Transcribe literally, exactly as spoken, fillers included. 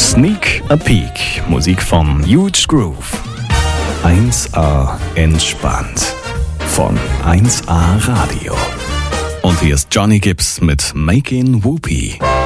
Sneak a Peek, Musik von Huge Groove. eins A entspannt von eins A Radio. Und hier ist Johnny Gibbs mit Making Whoopee.